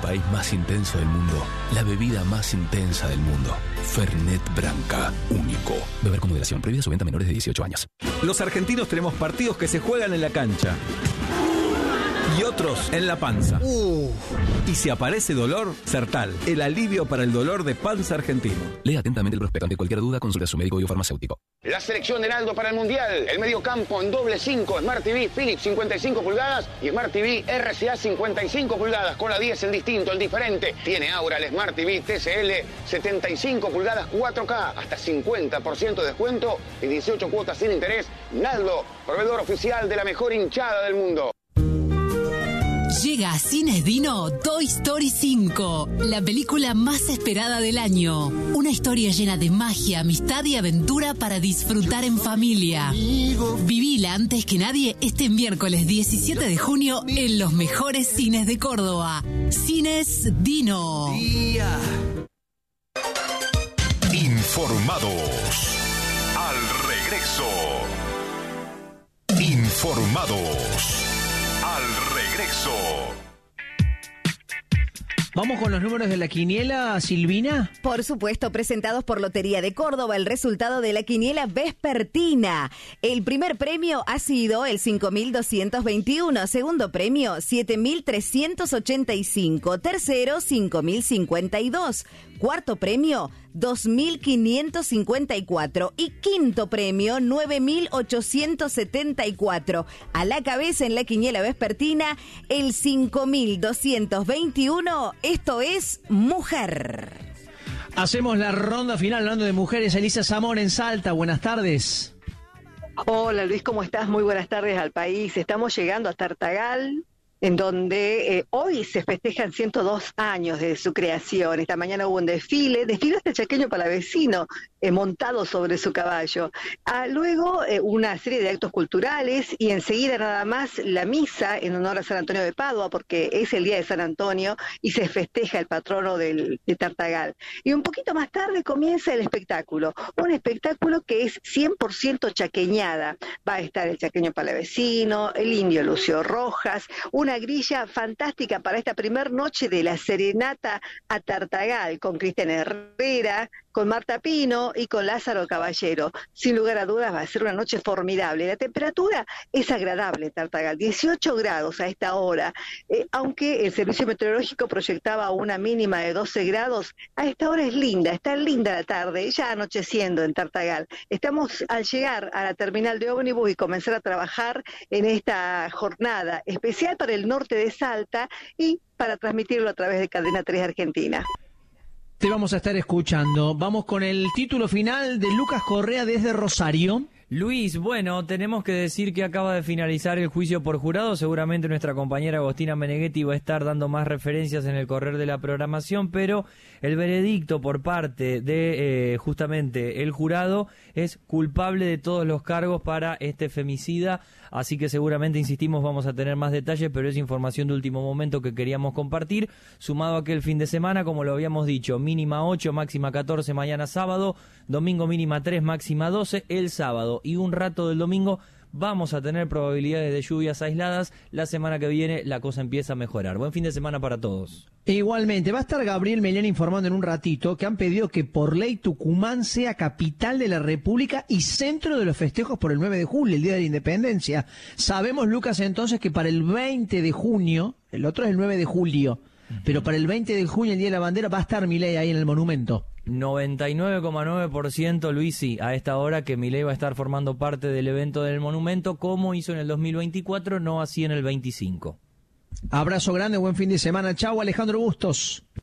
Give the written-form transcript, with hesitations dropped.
país más intenso del mundo, la bebida más intensa del mundo. Fernet Branca, único. Beber con moderación. Prohibida su venta a menores de 18 años. Los argentinos tenemos partidos que se juegan en la cancha y otros en la panza. Y si aparece dolor, Sertal, el alivio para el dolor de panza argentino. Lea atentamente el prospecto. Ante cualquier duda, consulte a su médico biofarmacéutico. La selección Heraldo para el Mundial. El medio campo en doble 5. Smart TV Philips 55 pulgadas y Smart TV RCA 55 pulgadas. Con la 10 el distinto, el diferente. Tiene ahora el Smart TV TCL 75 pulgadas 4K. Hasta 50% de descuento y 18 cuotas sin interés. Naldo, proveedor oficial de la mejor hinchada del mundo. Llega a Cines Dino Toy Story 5, la película más esperada del año. Una historia llena de magia, amistad y aventura para disfrutar en familia. Vivila antes que nadie este miércoles 17 de junio en los mejores cines de Córdoba. Cines Dino. Informados. Al regreso. Informados. Al regreso. Vamos con los números de la quiniela, Silvina. Por supuesto, presentados por Lotería de Córdoba, el resultado de la quiniela vespertina. El primer premio ha sido el 5.221, segundo premio 7.385, tercero 5.052, cuarto premio 2.554 y quinto premio 9.874. A la cabeza en la quiniela vespertina el 5.221, esto es mujer. Hacemos la ronda final hablando de mujeres. Elisa Zamora en Salta, buenas tardes. Hola Luis, ¿cómo estás? Muy buenas tardes al país. Estamos llegando a Tartagal, en donde hoy se festejan 102 años de su creación. Esta mañana hubo un desfile este chaqueño palavecino montado sobre su caballo. Luego una serie de actos culturales y enseguida nada más la misa en honor a San Antonio de Padua, porque es el día de San Antonio y se festeja el patrono de Tartagal. Y un poquito más tarde comienza el espectáculo, un espectáculo que es 100% chaqueñada. Va a estar el chaqueño palavecino, el indio Lucio Rojas, una grilla fantástica para esta primer noche de la serenata a Tartagal, con Cristian Herrera, con Marta Pino y con Lázaro Caballero. Sin lugar a dudas va a ser una noche formidable. La temperatura es agradable en Tartagal, 18 grados a esta hora, aunque el servicio meteorológico proyectaba una mínima de 12 grados, a esta hora es linda, está linda la tarde, ya anocheciendo en Tartagal. Estamos al llegar a la terminal de ómnibus y comenzar a trabajar en esta jornada especial para el norte de Salta y para transmitirlo a través de Cadena 3 Argentina. Te vamos a estar escuchando. Vamos con el título final de Lucas Correa desde Rosario. Luis, bueno, tenemos que decir que acaba de finalizar el juicio por jurado. Seguramente nuestra compañera Agostina Meneghetti va a estar dando más referencias en el correr de la programación, pero el veredicto por parte de justamente el jurado es culpable de todos los cargos para este femicida. Así que seguramente, insistimos, vamos a tener más detalles, pero es información de último momento que queríamos compartir, sumado a que el fin de semana, como lo habíamos dicho, mínima 8, máxima 14 mañana sábado, domingo mínima 3, máxima 12, el sábado y un rato del domingo vamos a tener probabilidades de lluvias aisladas. La semana que viene la cosa empieza a mejorar. Buen fin de semana para todos. Igualmente, va a estar Gabriel Melián informando en un ratito que han pedido que por ley Tucumán sea capital de la República y centro de los festejos por el 9 de julio, el Día de la Independencia. Sabemos, Lucas, entonces que para el 20 de junio, el otro es el 9 de julio, pero para el 20 de junio, el Día de la Bandera, va a estar Milei ahí en el monumento. 99,9% Luis, sí, a esta hora que Milei va a estar formando parte del evento del monumento, como hizo en el 2024, no así en el 25. Abrazo grande, buen fin de semana. Chau, Alejandro Bustos.